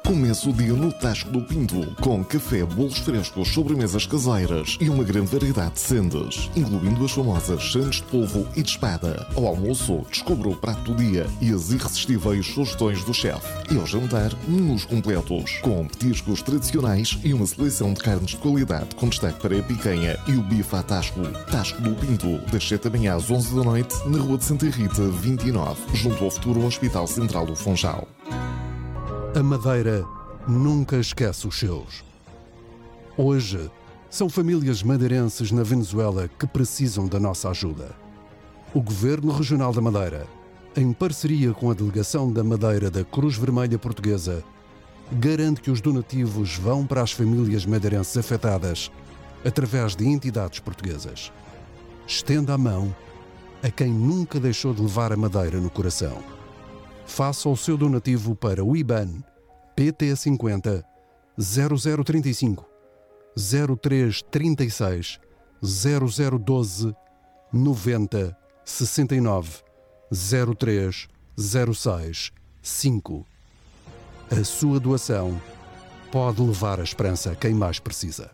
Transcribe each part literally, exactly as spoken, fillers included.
Comece o dia no Tasco do Pinto, com café, bolos frescos, sobremesas caseiras e uma grande variedade de sendas, incluindo as famosas sandes de polvo e de espada. Ao almoço, descubra o prato do dia e as irresistíveis sugestões do chefe. E ao jantar, menus completos, com petiscos tradicionais e uma seleção de carnes de qualidade, com destaque para a picanha e o bife à Tasco. Tasco do Pinto, das sete da manhã às onze da noite, na Rua de Santa Rita, vinte e nove, junto ao futuro Hospital Central do Funchal. A Madeira nunca esquece os seus. Hoje, são famílias madeirenses na Venezuela que precisam da nossa ajuda. O Governo Regional da Madeira, em parceria com a Delegação da Madeira da Cruz Vermelha Portuguesa, garante que os donativos vão para as famílias madeirenses afetadas através de entidades portuguesas. Estenda a mão a quem nunca deixou de levar a Madeira no coração. Faça o seu donativo para o I B A N P T cinquenta zero zero trinta e cinco zero três trinta e seis zero zero doze noventa sessenta e nove zero três zero seis cinco. A sua doação pode levar a esperança a quem mais precisa.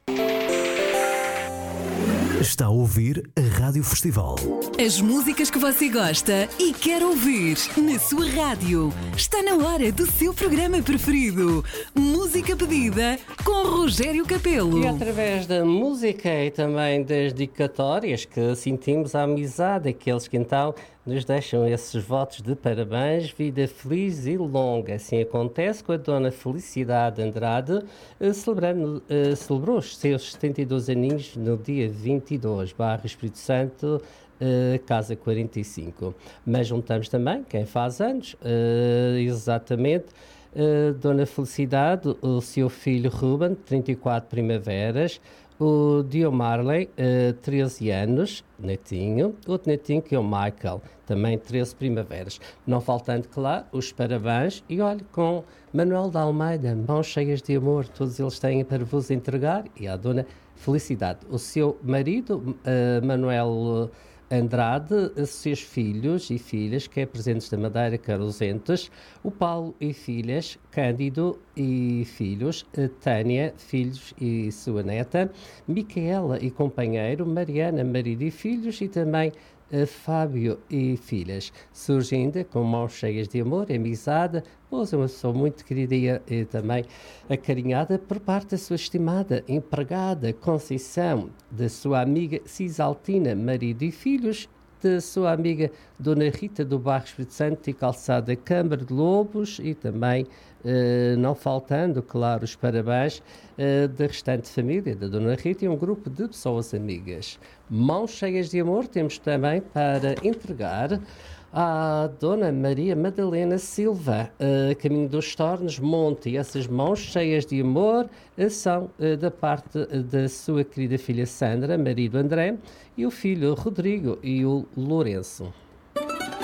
Está a ouvir a Rádio Festival. As músicas que você gosta e quer ouvir na sua rádio. Está na hora do seu programa preferido. Música pedida com Rogério Capelo. E através da música e também das dedicatórias que sentimos a amizade daqueles que então nos deixam esses votos de parabéns, vida feliz e longa. Assim acontece com a Dona Felicidade Andrade, celebrando, uh, celebrou os seus setenta e dois aninhos no dia vinte e dois, Barra Espírito Santo, uh, Casa quarenta e cinco. Mas juntamos também quem faz anos, uh, exatamente, uh, Dona Felicidade, o seu filho Ruben, trinta e quatro primaveras, o Dio Marley, uh, treze anos, netinho, outro netinho que é o Michael, também treze primaveras. Não faltando, claro, os parabéns e olhe com Manuel de Almeida, mãos cheias de amor, todos eles têm para vos entregar, e a Dona Felicidade. O seu marido, uh, Manuel Andrade, os seus filhos e filhas, que é presentes da Madeira, Carosentes, o Paulo e filhas, Cândido e filhos, Tânia, filhos e sua neta, Micaela e companheiro, Mariana, marido e filhos, e também uh, Fábio e filhas. Surge ainda com mãos cheias de amor, amizade, pois é uma pessoa muito querida e, e também acarinhada por parte da sua estimada empregada Conceição, da sua amiga Cisaltina, marido e filhos, da sua amiga Dona Rita do Bairro Espírito Santo e Calçada Câmara de Lobos, e também, eh, não faltando, claro, os parabéns eh, da restante família da Dona Rita e um grupo de pessoas amigas. Mãos cheias de amor temos também para entregar à Dona Maria Madalena Silva, uh, caminho dos Tornos, Monte, e essas mãos cheias de amor uh, são uh, da parte uh, da sua querida filha Sandra, marido André, e o filho Rodrigo e o Lourenço.